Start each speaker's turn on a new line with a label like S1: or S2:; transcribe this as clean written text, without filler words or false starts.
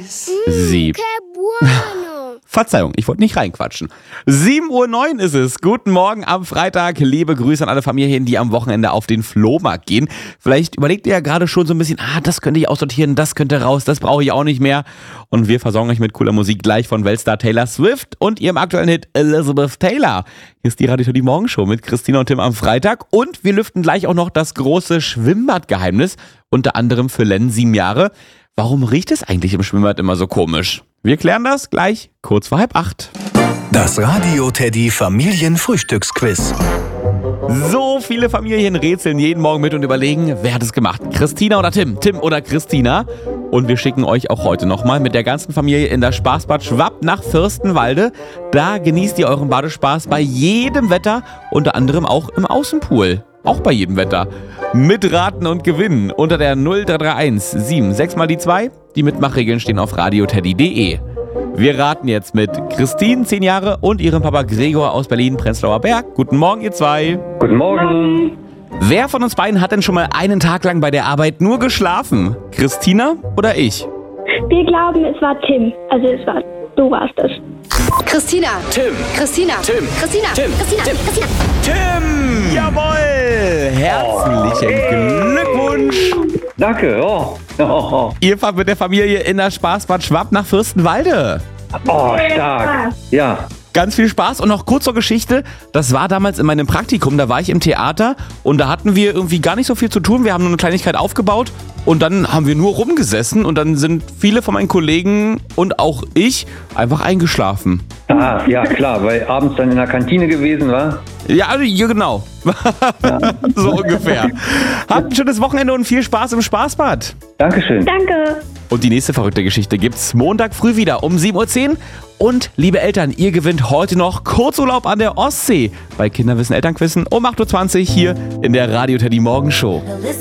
S1: Sie. Verzeihung, ich wollte nicht reinquatschen. 7:09 Uhr ist es. Guten Morgen am Freitag. Liebe Grüße an alle Familien, die am Wochenende auf den Flohmarkt gehen. Vielleicht überlegt ihr ja gerade schon so ein bisschen, das könnte ich aussortieren, das könnte raus, das brauche ich auch nicht mehr. Und wir versorgen euch mit cooler Musik gleich von Weltstar Taylor Swift und ihrem aktuellen Hit Elizabeth Taylor. Hier ist die Radio Die Morgenshow mit Christina und Tim am Freitag. Und wir lüften gleich auch noch das große Schwimmbadgeheimnis, unter anderem für Len 7 Jahre. Warum riecht es eigentlich im Schwimmbad immer so komisch? Wir klären das gleich kurz vor 7:30.
S2: Das Radio Teddy Familienfrühstücksquiz.
S1: So viele Familien rätseln jeden Morgen mit und überlegen, wer hat es gemacht? Christina oder Tim? Tim oder Christina? Und wir schicken euch auch heute nochmal mit der ganzen Familie in das Spaßbad Schwapp nach Fürstenwalde. Da genießt ihr euren Badespaß bei jedem Wetter, unter anderem auch im Außenpool. Auch bei jedem Wetter. Mitraten und gewinnen unter der 0331 76 mal die 2. Die Mitmachregeln stehen auf radioteddy.de. Wir raten jetzt mit Christine, 10 Jahre, und ihrem Papa Gregor aus Berlin-Prenzlauer Berg. Guten Morgen, ihr zwei.
S3: Guten Morgen.
S1: Wer von uns beiden hat denn schon mal einen Tag lang bei der Arbeit nur geschlafen? Christina oder ich?
S4: Wir glauben, es war Tim. Also du warst es.
S5: Christina.
S2: Tim.
S5: Christina.
S2: Tim.
S5: Christina.
S2: Tim.
S5: Christina.
S2: Tim.
S5: Christina.
S1: Tim! Jawohl! Herzlichen Glückwunsch!
S3: Danke. Oh,
S1: Ihr fahrt mit der Familie in das Spaßbad Schwapp nach Fürstenwalde.
S3: stark. Ja.
S1: Ganz viel Spaß und noch kurz zur Geschichte. Das war damals in meinem Praktikum, da war ich im Theater und da hatten wir irgendwie gar nicht so viel zu tun. Wir haben nur eine Kleinigkeit aufgebaut und dann haben wir nur rumgesessen und dann sind viele von meinen Kollegen und auch ich einfach eingeschlafen.
S3: Ja, klar, weil abends dann in der Kantine gewesen war.
S1: Ja, genau. So ungefähr. Habt ein schönes Wochenende und viel Spaß im Spaßbad.
S3: Dankeschön.
S4: Danke.
S1: Und die nächste verrückte Geschichte gibt's Montag früh wieder um 7:10 Uhr. Und liebe Eltern, ihr gewinnt heute noch Kurzurlaub an der Ostsee bei Kinderwissen Elternquissen um 8:20 Uhr hier in der Radio Teddy Morgenshow.